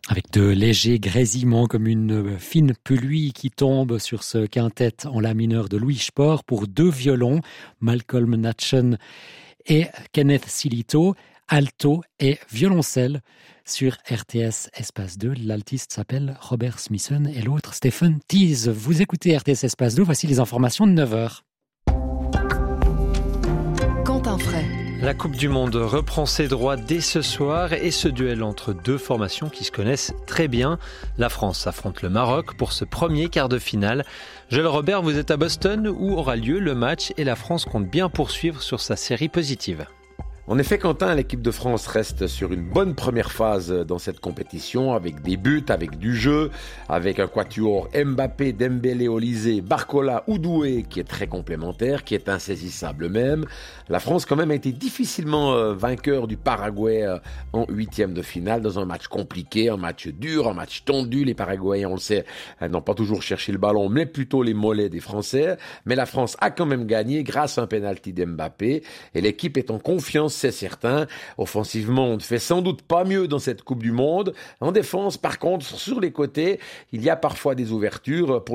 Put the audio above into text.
Avec de légers grésillements comme une fine pluie qui tombe sur ce quintet en la mineur de Louis Spohr pour 2 violons, Malcolm Natchen et Kenneth Silito, alto et violoncelle sur RTS Espace 2. L'altiste s'appelle Robert Smithson et l'autre Stephen Tease. Vous écoutez RTS Espace 2, voici les informations de 9h. Quentin Fray. La Coupe du Monde reprend ses droits dès ce soir et ce duel entre 2 formations qui se connaissent très bien. La France affronte le Maroc pour ce premier quart de finale. Joël Robert, vous êtes à Boston où aura lieu le match et la France compte bien poursuivre sur sa série positive. En effet, Quentin, l'équipe de France reste sur une bonne première phase dans cette compétition, avec des buts, avec du jeu, avec un quatuor Mbappé, Dembélé, Olysée, Barcola, Oudoué, qui est très complémentaire, qui est insaisissable même. La France, quand même, a été difficilement vainqueur du Paraguay en 8e de finale, dans un match compliqué, un match dur, un match tendu. Les Paraguayens, on le sait, n'ont pas toujours cherché le ballon, mais plutôt les mollets des Français. Mais la France a quand même gagné grâce à un penalty d'Mbappé, et l'équipe est en confiance, c'est certain. Offensivement, on ne fait sans doute pas mieux dans cette Coupe du Monde. En défense, par contre, sur les côtés, il y a parfois des ouvertures. Pour